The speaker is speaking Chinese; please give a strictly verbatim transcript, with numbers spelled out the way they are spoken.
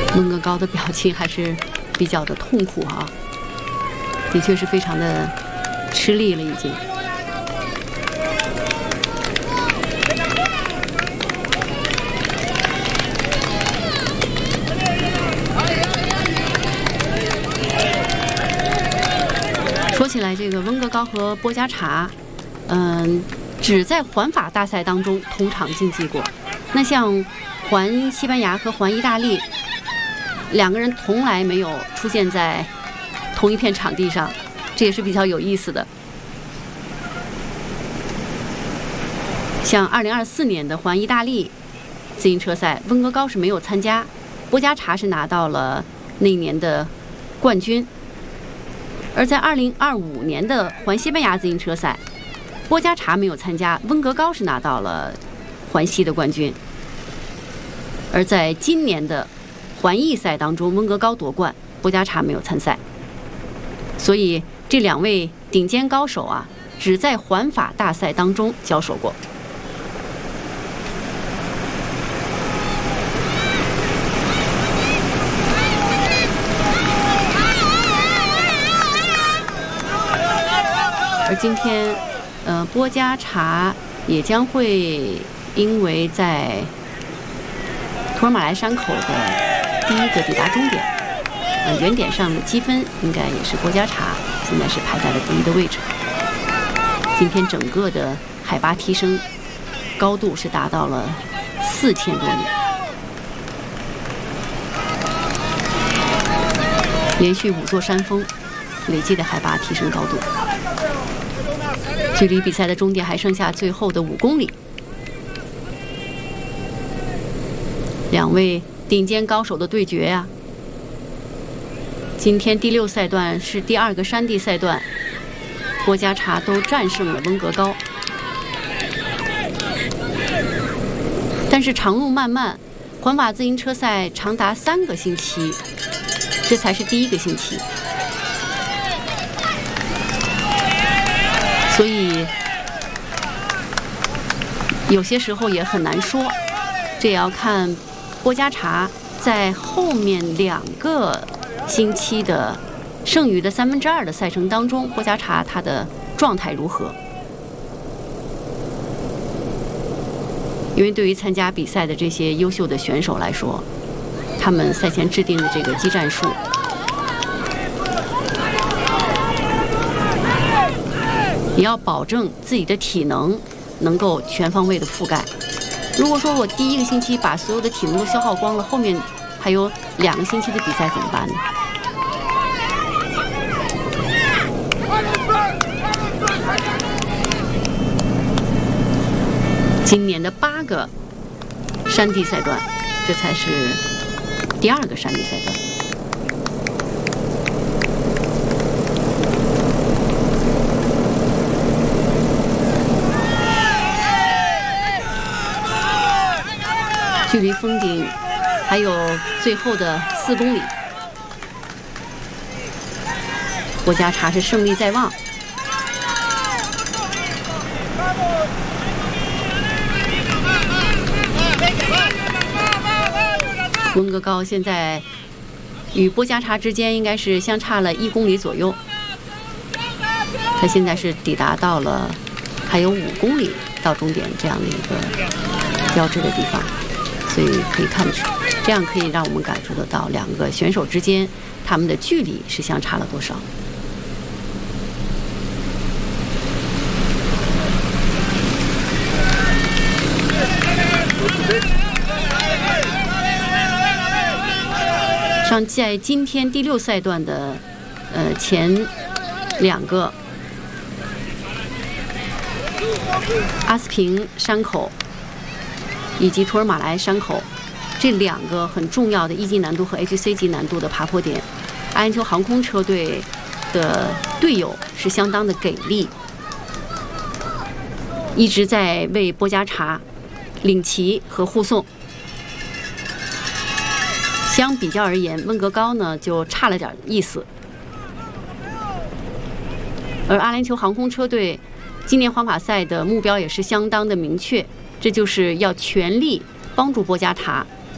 温格高的表情还是比较的痛苦啊，的确是非常的吃力了已经。说起来，这个温格高和波加查，嗯，只在环法大赛当中同场竞技过。那像环西班牙和环意大利，两个人从来没有出现在同一片场地上，这也是比较有意思的。像二零二四年的环意大利自行车赛，温格高是没有参加，波加查是拿到了那一年的冠军。而在二零二五年的环西班牙自行车赛，波加查没有参加，温格高是拿到了环西的冠军。而在今年的环意赛当中，温格高夺冠，波加查没有参赛。所以这两位顶尖高手啊，只在环法大赛当中交手过。而今天，呃，波加查也将会因为在图尔马莱山口的第一个抵达终点，呃，原点上的积分应该也是波加查现在是排在了第一的位置。今天整个的海拔提升高度是达到了四千多米，连续五座山峰累计的海拔提升高度。距离比赛的终点还剩下最后的五公里，两位顶尖高手的对决呀、啊。今天第六赛段是第二个山地赛段，波加查都战胜了温格高，但是长路漫漫，环法自行车赛长达三个星期，这才是第一个星期。所以有些时候也很难说，这也要看波加查在后面两个星期的剩余的三分之二的赛程当中，波加查他的状态如何。因为对于参加比赛的这些优秀的选手来说，他们赛前制定的这个技战术也要保证自己的体能能够全方位的覆盖。如果说我第一个星期把所有的体能都消耗光了，后面还有两个星期的比赛怎么办呢？今年的八个山地赛段，这才是第二个山地赛段。距离峰顶还有最后的四公里，波加查是胜利在望。温格高现在与波加查之间应该是相差了一公里左右，他现在是抵达到了还有五公里到终点这样的一个标志的地方。所以可以看出，这样可以让我们感受得到两个选手之间他们的距离是相差了多少。上在今天第六赛段的呃前两个阿斯平山口以及图尔马莱山口这两个很重要的一级难度和 H C 级难度的爬坡点，阿联酋航空车队的队友是相当的给力，一直在为波加查领骑和护送。相比较而言，温格高呢就差了点意思，而阿联酋航空车队今年环法赛的目标也是相当的明确，这就是要全力帮助波加查